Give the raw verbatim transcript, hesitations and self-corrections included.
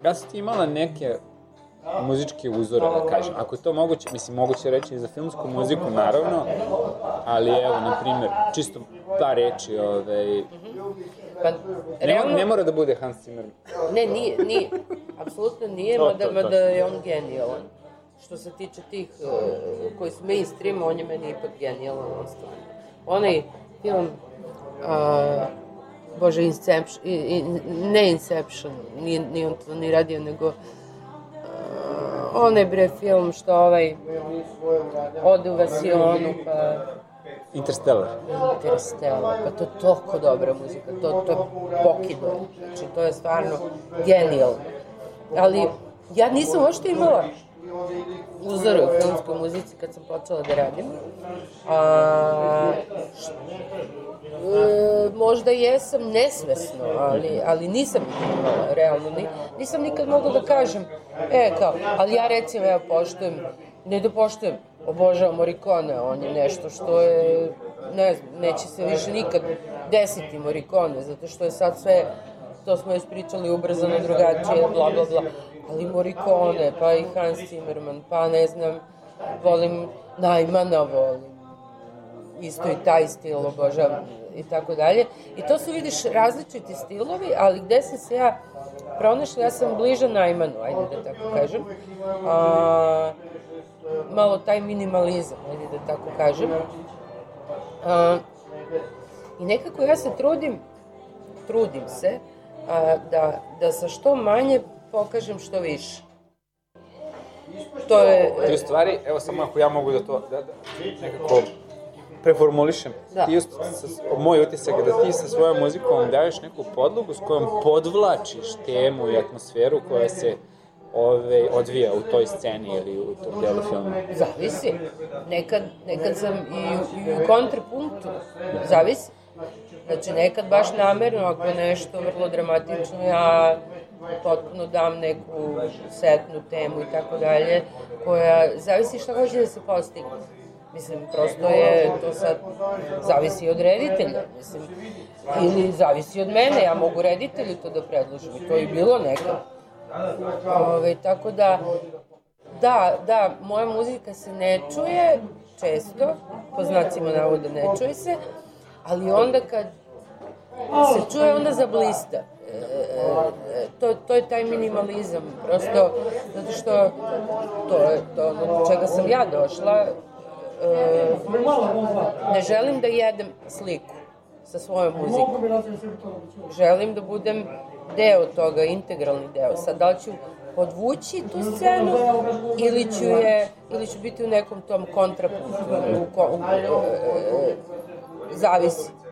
Da si ti imala neke muzičke uzore, da kažem. Ako je to moguće, mislim, moguće reći i za filmsku muziku, naravno, ali evo, na primjer, čisto par reči, ovaj... Pa, realno... Ne, ne mora da bude Hans Zimmer. Ne, nije, nije. Apsolutno nije, To, mada, to, mada to. je on genijalan. Što se tiče tih uh, koji su mainstream, on je meni ipak genijalan. Onaj film, uh, bože, Inception, in, ne Inception, nije, nije on to ni radio, nego uh, onaj bre film što ovaj ode u Vasionu, pa... Interstellar. Interstellar, pa to je toliko dobra muzika, to, to je pokido, znači to je stvarno genijalno. Ali ja nisam uopšte imala uzore u filmskoj muzici kad sam počela da radim. A, š, e, možda jesam nesvesno, ali, ali nisam imala, realno. Ni, nisam nikad mogla da kažem, e, kao, ali ja recimo, evo, poštujem, ne da poštujem, obožavam Morricone, on je nešto što je, ne znam, neće se više nikad desiti Morricone, zato što je sad sve, to smo još pričali, ubrzano drugačije, bla, bla, bla. Ali Morricone, pa i Hans Zimmerman, pa ne znam, volim Najmana, volim, isto i taj stil obožavam i tako dalje. I to su, vidiš, različiti stilovi, ali gde sam se ja pronašla, ja sam bliža Najmanu, ajde da tako kažem. A, malo taj minimalizam, ajde da tako kažem. A, I nekako ja se trudim, trudim se, a, da, da sa što manje pokažem što više. To je... Ti u stvari, evo samo ako ja mogu da to, da, da, nekako preformulišem. Da. Ti, moj utisak je da ti sa svojom muzikom daješ neku podlogu s kojom podvlačiš temu i atmosferu koja se ove, odvija u toj sceni ili u tom delu filmu. Zavisi. Nekad, nekad sam i, i u kontrapunktu. Zavisi. Znači, nekad baš namerno, ako je nešto vrlo dramatično, ja potpuno dam neku setnu temu i tako dalje, koja zavisi šta hoće da se postigne. Mislim, prosto je to sad, zavisi od reditelja, mislim, ili zavisi od mene, ja mogu reditelju to da predložim i to je bilo nekad. Ove, tako da, da, da, moja muzika se ne čuje često, po znacima navoda ne čuje se, ali onda kad se čuje, onda zablista. E, e, to, to je taj minimalizam, prosto, zato što to je to od čega sam ja došla. E, ne želim da jedem sliku sa svojom muzikom. Želim da budem deo toga, integralni deo. Sad, da li ću podvući tu scenu ili ću, je, ili ću biti u nekom tom kontrapunktu, u, u, u, u, zavisi.